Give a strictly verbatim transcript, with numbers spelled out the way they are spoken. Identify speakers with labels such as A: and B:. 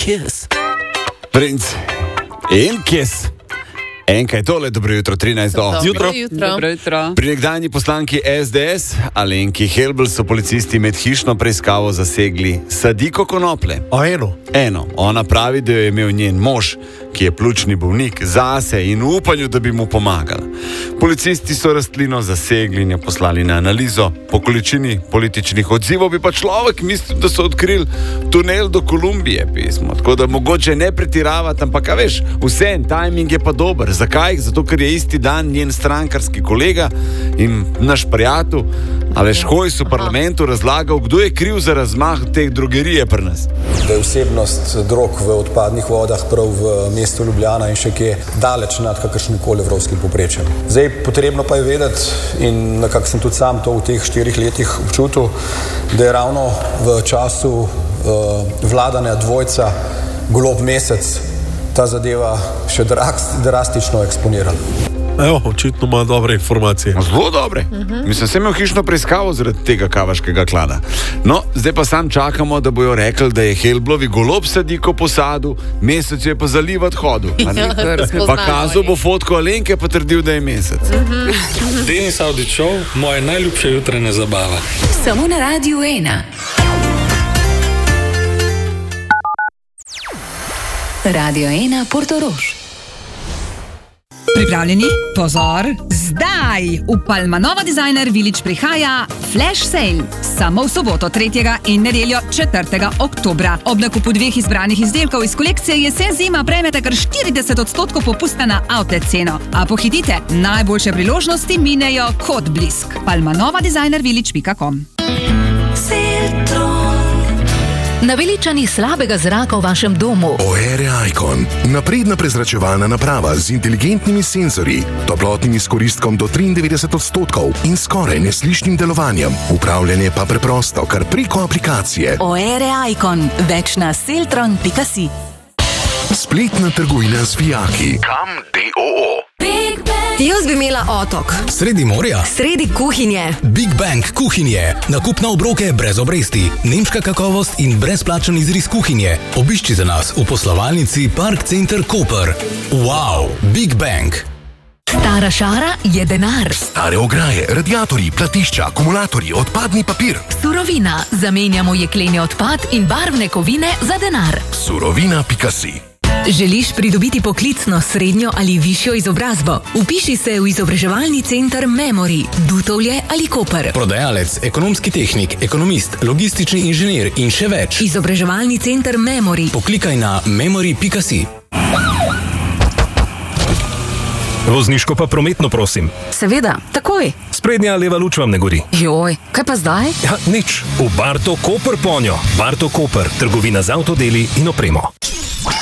A: kiss.
B: Princ in kiss. Enkaj tole, dobro jutro, trinajst do.
C: Dobro jutro.
D: Dobro jutro.
B: Pri nekdanji poslanki S D S Alenki Helbl so policisti med hišno preiskavo zasegli sadiko konoplje.
A: A eno?
B: Eno. Ona pravi, da jo je imel njen mož, ki je pljučni bolnik, zase in v upanju, da bi mu pomagala. Policisti so rastlino zasegli in jo poslali na analizo. Po količini političnih odzivov bi pa človek mislil, da so odkrili tunel do Kolumbije, pismo. Tako da mogoče ne pretiravati, ampak a veš, vse, timing je pa dober. Zakaj? Zato, ker je isti dan njen strankarski kolega in naš prijatelj Aleš Hojs v parlamentu razlagal, kdo je kriv za razmah te drogerije pri nas.
E: Da je vsebnost drog v odpadnih vodah prav v mestu Ljubljana in še kje daleč nad kakršnikoli evropskim povprečjem. Zdaj, potrebno pa je vedeti, in nekako sem tudi sam to v teh štirih letih občutil, da je ravno v času uh, vladanja dvojca Golob Mesec ta zadeva še drastično eksponirala.
A: Evo, očitno ima dobre informacije.
B: Zelo dobre. Uh-huh. Mislim, sem imel hišno preiskavo zaradi tega kavaškega klada. No, zdaj pa sam čakamo, da bojo rekli, da je Helblovi golob sadiko posadil, Mesec je pa zalivat hodil. Pa kazal bo fotko Alenke, pa trdil, da je Mesec.
F: Uh-huh. Denis Avdić Show, moje najljubše jutranje zabava.
G: Samo na Radiu ena. Radio ena Portorož.
H: Pripravljeni? Pozor! Zdaj v Palmanova Designer Village prihaja Flash Sale. Samo v soboto tretjega in nedeljo četrtega oktobra. Ob nakupu dveh izbranih izdelkov iz kolekcije jesen zima prejmete kar štirideset odstotkov popusta na outlet ceno. A pohitite, najboljše priložnosti minejo kot blisk. palmanova designer village pika com.
G: Naveličani slabega zraka v vašem domu.
I: O R E Icon. Napredna prezračevalna naprava z inteligentnimi senzorji, toplotnim izkoristkom do triindevetdeset odstotkov in skoraj neslišnim delovanjem. Upravljanje pa preprosto, kar preko aplikacije.
G: O R E Icon. Več na seltron pika si.
I: Spletna trgovina z vijaki. Kam D O O.
J: Jaz bi imela otok.
K: Sredi morja?
J: Sredi kuhinje.
K: Big Bang kuhinje. Nakup na obroke brez obresti. Nemška kakovost in brezplačen izris kuhinje. Obiščite nas v poslovalnici Park Center Koper. Wow, Big Bang.
G: Stara šara je denar.
I: Stare ograje, radiatorji, platišča, akumulatorji, odpadni papir.
G: Surovina. Zamenjamo jekleni odpad in barvne kovine za denar.
I: Surovina pika si.
G: Želiš pridobiti poklicno, srednjo ali višjo izobrazbo? Upiši se v izobraževalni center Memory, Dutovlje ali Koper.
K: Prodajalec, ekonomski tehnik, ekonomist, logistični inženir in še več.
G: Izobraževalni center Memory.
K: Poklikaj na memory pika si. Vozniško pa prometno, prosim.
J: Seveda, takoj.
K: Sprednja leva luč vam ne gori.
J: Joj, kaj pa zdaj?
K: Ja, nič. V Barto Koper ponjo. Barto Koper, trgovina z avtodeli in opremo.